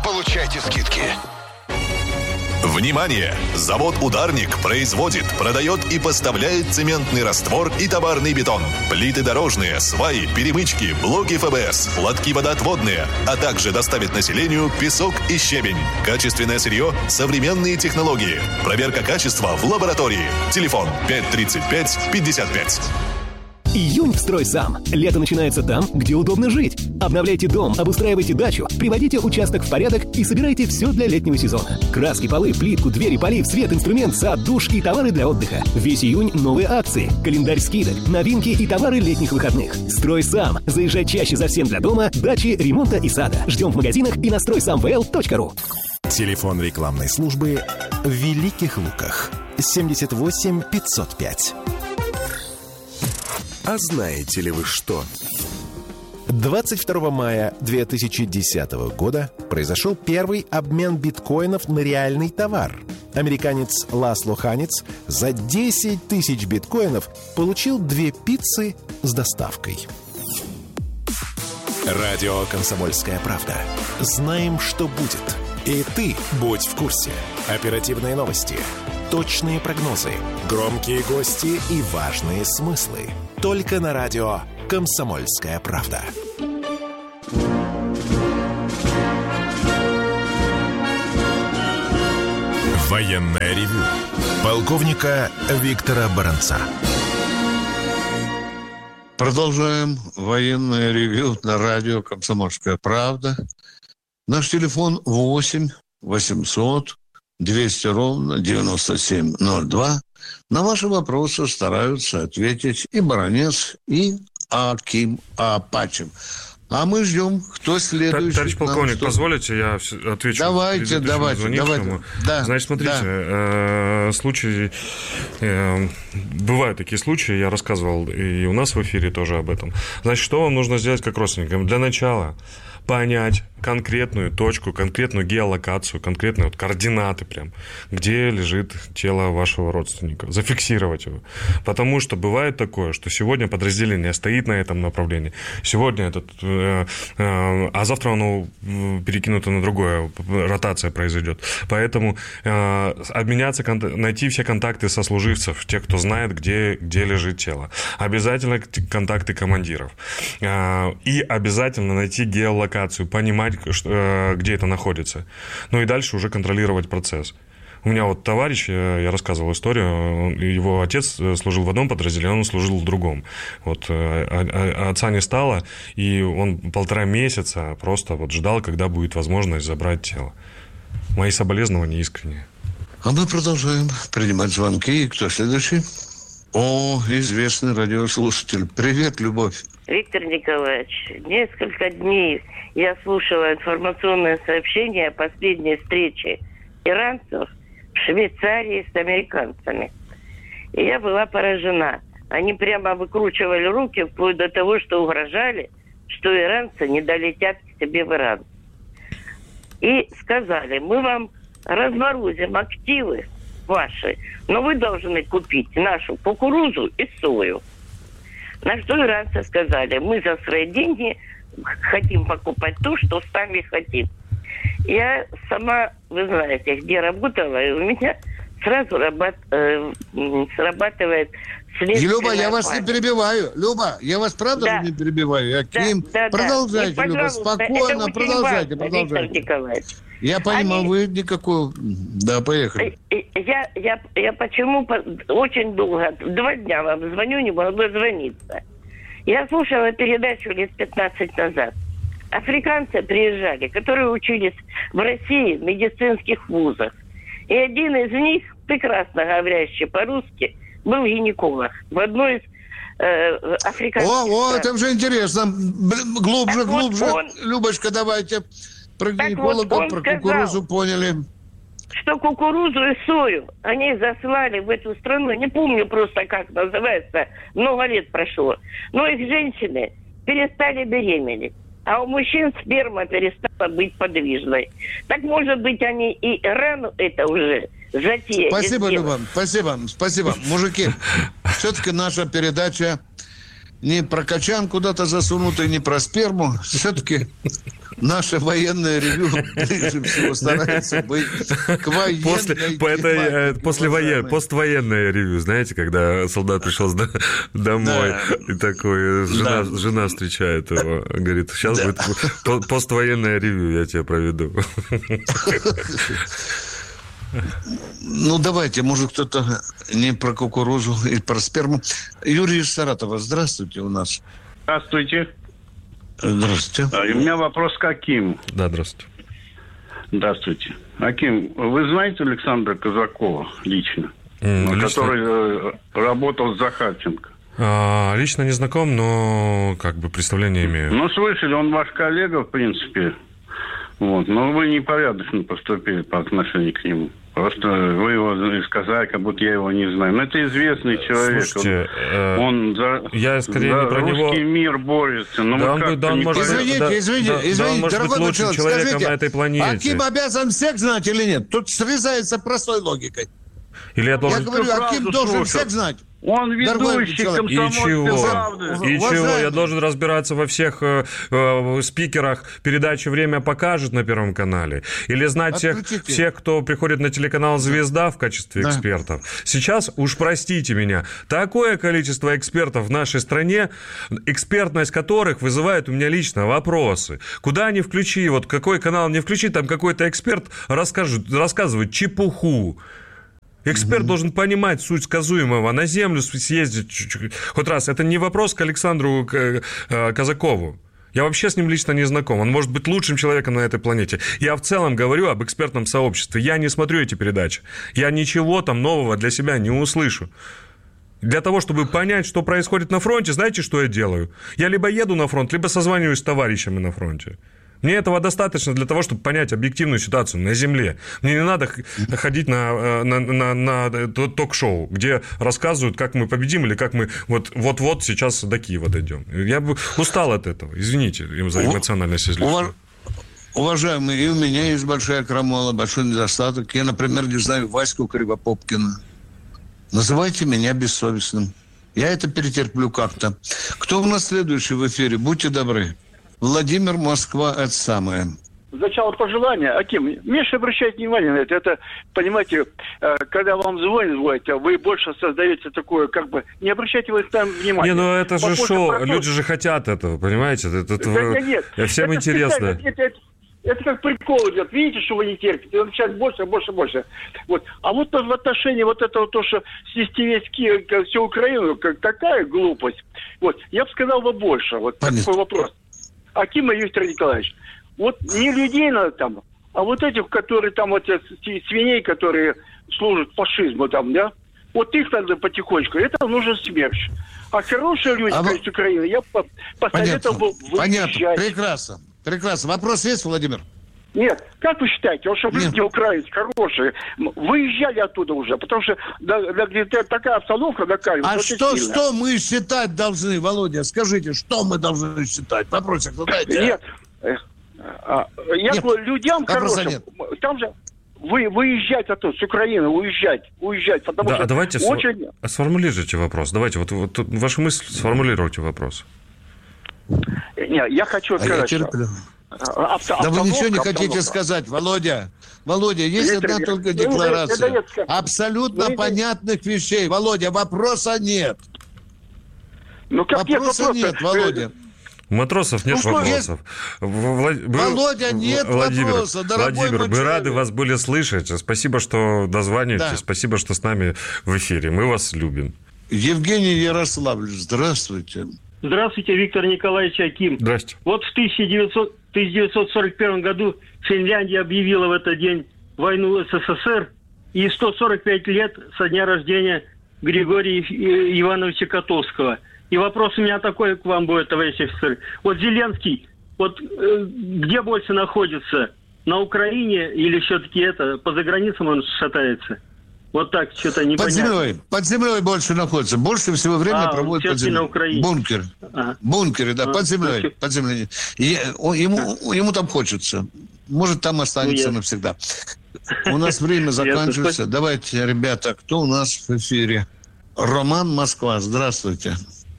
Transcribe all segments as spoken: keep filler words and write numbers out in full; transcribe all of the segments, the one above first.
Получайте скидки. Внимание! Завод «Ударник» производит, продает и поставляет цементный раствор и товарный бетон, плиты дорожные, сваи, перемычки, блоки эф бэ эс, лотки водоотводные, а также доставит населению песок и щебень. Качественное сырье, современные технологии. Проверка качества в лаборатории. Телефон пять тридцать пять пятьдесят пять. Июнь в «Стройсам». Лето начинается там, где удобно жить. Обновляйте дом, обустраивайте дачу, приводите участок в порядок и собирайте все для летнего сезона. Краски, полы, плитку, двери, полив, свет, инструмент, сад, душ и товары для отдыха. Весь июнь новые акции, календарь скидок, новинки и товары летних выходных. «Стройсам». Заезжай чаще за всем для дома, дачи, ремонта и сада. Ждем в магазинах и на строй сам вэ эл точка ру. Телефон рекламной службы в Великих Луках. семьдесят восемь пятьсот пять. А знаете ли вы что? двадцать второго мая две тысячи десятого года произошел первый обмен биткоинов на реальный товар. Американец Ласло Ханец за десять тысяч биткоинов получил две пиццы с доставкой. Радио «Комсомольская правда». Знаем, что будет. И ты будь в курсе. Оперативные новости, точные прогнозы, громкие гости и важные смыслы. Только на радио «Комсомольская правда». Военное ревю полковника Виктора Баранца. Продолжаем военное ревью на радио «Комсомольская правда». Наш телефон восемь восемьсот двести ровно девяносто семь ноль два. На ваши вопросы стараются ответить и Баранец, и Аким Апачев. А мы ждем, кто следующий. Товарищ полковник, что... позволите, я отвечу? Давайте, давайте, давайте. Да, Значит, смотрите, да. э, случаи, э, бывают такие случаи, я рассказывал и у нас в эфире тоже об этом. Значит, что вам нужно сделать как родственникам? Для начала понять конкретную точку, конкретную геолокацию, конкретные вот координаты прям, где лежит тело вашего родственника, зафиксировать его. Потому что бывает такое, что сегодня подразделение стоит на этом направлении, сегодня этот, э, э, а завтра оно перекинуто на другое, ротация произойдет. Поэтому э, обменяться, найти все контакты сослуживцев, тех, кто знает, где, где лежит тело. Обязательно контакты командиров. Э, и обязательно найти геолокацию, понимать, где это находится. Ну и дальше уже контролировать процесс. У меня вот товарищ, я рассказывал историю, его отец служил в одном подразделении, он служил в другом. Вот отца не стало, и он полтора месяца просто вот ждал, когда будет возможность забрать тело. Мои соболезнования искренние. А мы продолжаем принимать звонки. И кто следующий? О, известный радиослушатель. Привет, Любовь. Виктор Николаевич, несколько дней я слушала информационное сообщение о последней встрече иранцев в Швейцарии с американцами. И я была поражена. Они прямо выкручивали руки вплоть до того, что угрожали, что иранцы не долетят к себе в Иран. И сказали, мы вам разморозим активы ваши, но вы должны купить нашу кукурузу и сою. На что иранцы сказали, мы за свои деньги хотим покупать то, что сами хотим. Я сама, вы знаете, где работала, и у меня сразу рабат, э, срабатывает следственная Люба, я вас память. не перебиваю. Люба, я вас правда да. не перебиваю? Аким, да, да, продолжайте, да. Люба, спокойно, продолжайте, важно, продолжайте. Я понимаю, Они... вы никакой... Да, поехали. Я, я, я почему очень долго, два дня вам звоню, не могу звониться. Я слушала передачу лет пятнадцать назад. Африканцы приезжали, которые учились в России в медицинских вузах. И один из них, прекрасно говорящий по-русски, был гинеколог в одной из э, африканских О, о, стран. это уже интересно. Глубже, так глубже. Вот он... Любочка, давайте. Про гинеколога, вот про сказал, кукурузу поняли. Что кукурузу и сою они заслали в эту страну. Не помню просто, как называется. Много лет прошло. Но их женщины перестали беременеть. А у мужчин сперма перестала быть подвижной. Так, может быть, они и рану это уже затеяли. Спасибо, Люба, спасибо, спасибо. Мужики, все-таки наша передача не про качан куда-то засунутый, не про сперму. Все-таки наше военное ревю прежде всего старается быть к военной после, по этой, после воен, поствоенное ревю, знаете, когда солдат пришел домой, да. И такой, жена, да. жена встречает его, говорит, сейчас да. будет поствоенное ревю, я тебя проведу. Ну, давайте, может, кто-то не про кукурузу и про сперму. Юрий из Саратова, здравствуйте у нас. Здравствуйте. Здравствуйте. И у меня вопрос к Акиму. Да, здравствуйте. Здравствуйте. Аким, вы знаете Александра Казакова лично? Mm, который лично... работал с Захарченко? А, лично не знаком, но как бы представление имею. Ну, слышали, он ваш коллега, в принципе. Вот. Но вы непорядочно поступили по отношению к нему. Просто вы его сказали, как будто я его не знаю. Но это известный человек. Слушайте, он, он за, я скорее за не про русский него... мир борется. Но да, он, да, он может, извините, да, извините, да, извините, да, он может дорогой быть лучшим человек, человеком скажите, на этой планете. Аким обязан всех знать или нет? Тут срезается простой логикой. Или я должен... Я говорю, Аким должен слушать. Всех знать. Он ведущий комсомольской правды. И чего? Я должен разбираться во всех э, э, спикерах передачи «Время покажет» на Первом канале? Или знать всех, всех, кто приходит на телеканал «Звезда» в качестве да. экспертов? Сейчас, уж простите меня, такое количество экспертов в нашей стране, экспертность которых вызывает у меня лично вопросы. Куда ни включи, вот какой канал не включи, там какой-то эксперт расскажет, рассказывает чепуху. Эксперт mm-hmm. должен понимать суть сказуемого, на землю съездить хоть раз. Это не вопрос к Александру Казакову. Я вообще с ним лично не знаком. Он может быть лучшим человеком на этой планете. Я в целом говорю об экспертном сообществе. Я не смотрю эти передачи. Я ничего там нового для себя не услышу. Для того, чтобы понять, что происходит на фронте, знаете, что я делаю? Я либо еду на фронт, либо созваниваюсь с товарищами на фронте. Мне этого достаточно для того, чтобы понять объективную ситуацию на земле. Мне не надо ходить на, на, на, на ток-шоу, где рассказывают, как мы победим или как мы вот, вот-вот сейчас до Киева дойдем. Я бы устал от этого. Извините за эмоциональность излишнюю. Уважаемые, и у меня есть большая крамола, большой недостаток. Я, например, не знаю Ваську Кривопопкина. Называйте меня бессовестным. Я это перетерплю как-то. Кто у нас следующий в эфире? Будьте добры. Владимир, Москва, это самое. Сначала пожелания. Аким, меньше обращайте внимание на это. Это, понимаете, когда вам звонят, звонят, вы больше создаете такое, как бы, не обращайте вы там внимания. Не, ну это же шоу, про... люди же хотят этого, понимаете? Это, это, да, нет, всем это интересно. Это, это, это, это как прикол идет. Видите, что вы не терпите, он начинает больше, больше, больше. Вот. А вот в отношении вот этого, то, что снести весь Киев, всю Украину, как такая глупость. Вот. Я бы сказал бы больше. Вот Понятно. Такой вопрос. Аким Виктор Николаевич, вот не людей надо там, а вот этих, которые там, вот свиней, которые служат фашизму там, да, вот их надо потихонечку, это нужен смерч. А хорошие люди, а конечно, вы... Украины, я посоветовал бы выезжать. Понятно, прекрасно, прекрасно. Вопрос есть, Владимир? Нет, как вы считаете, вот чтобы люди украинцы хорошие, выезжали оттуда уже, потому что да, да, где-то такая обстановка такая. А что, что мы считать должны, Володя? Скажите, что мы должны считать? Вопросик задайте. Нет, а, я нет. говорю, людям хорошим, нет. Там же вы, выезжать оттуда, с Украины, уезжать, уезжать, потому да, что а давайте очень... сформулируйте вопрос, давайте, вот, вот вашу мысль сформулируйте вопрос. Нет, я хочу сказать, а я что... Авто, да вы ничего не хотите сказать, Володя. Володя, есть Виктор, одна только декларация. Это, это, это, абсолютно это, понятных вещей. Володя, вопроса нет. Ну, как вопроса нет, нет, Володя. У матросов нет ну, вопросов. Влад... Володя, нет Владимир, вопроса, Владимир, мы человек. рады вас были слышать. Спасибо, что дозваниваетесь. Да. Спасибо, что с нами в эфире. Мы вас любим. Евгений Ярославль, здравствуйте. Здравствуйте, Виктор Николаевич Аким. Здравствуйте. Вот в тысяча девятьсот сорок первом году Финляндия объявила в этот день войну СССР, и сто сорок пять лет со дня рождения Григория Ивановича Котовского. И вопрос у меня такой к вам будет, товарищ офицер. Вот Зеленский, вот э, где больше находится? На Украине или все-таки это, по заграницам он шатается? Вот так, что-то непонятно. Под землей, под землей больше находится. Больше всего времени а, проводит под землей. На Украине. Бункер. Ага. Бункеры, да, а, под землей. Под землей. И, он, ему, ему там хочется. Может, там останется ну, навсегда. У нас время заканчивается. Давайте, ребята, кто у нас в эфире? Роман, Москва. Здравствуйте.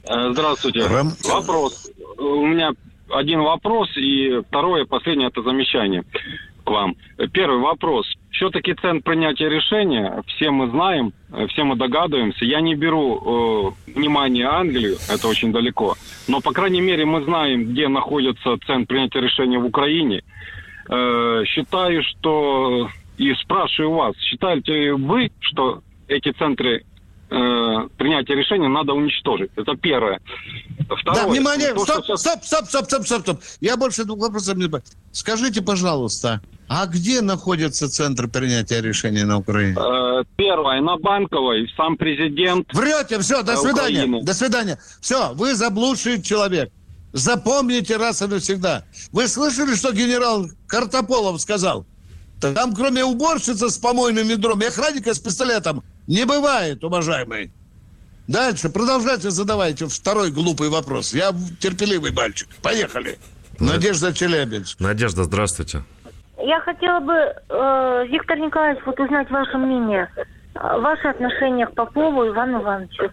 Здравствуйте. Рам... Вопрос. У меня один вопрос и второе, последнее, это замечание к вам. Первый вопрос. Все-таки центр принятия решения, все мы знаем, все мы догадываемся. Я не беру э, внимание Англию, это очень далеко. Но, по крайней мере, мы знаем, где находится центр принятия решения в Украине. Э, считаю, что... И спрашиваю вас, считаете ли вы, что эти центры э, принятия решения надо уничтожить? Это первое. Второе. Да, внимание, То, стоп, сейчас... стоп, стоп, стоп, стоп, стоп, стоп. Я больше двух вопросов не знаю. Скажите, пожалуйста, а где находится центр принятия решений на Украине? Э, первое, на Банковой, сам президент. Врете, все, до свидания, Украины. До свидания. Все, вы заблудший человек. Запомните раз и навсегда. Вы слышали, что генерал Картополов сказал? Там, кроме уборщицы с помойным ведром и охранника с пистолетом, не бывает, уважаемый. Дальше, продолжайте, задавайте второй глупый вопрос. Я терпеливый мальчик. Поехали. Надежда, Челябинск. Надежда, здравствуйте. Я хотела бы, э, Виктор Николаевич, вот узнать ваше мнение. Ваши отношения к Попову Ивану Ивановичу.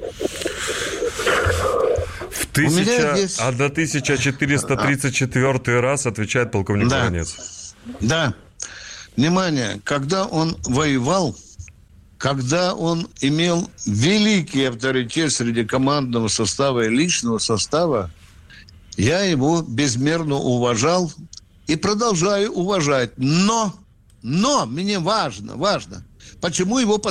В тысяча... есть... А до тысяча четыреста тридцать четвёртый раз отвечает полковник да. Воронец. Да. Внимание, когда он воевал, когда он имел великий авторитет среди командного состава и личного состава, я его безмерно уважал и продолжаю уважать. Но, но, мне важно, важно, почему его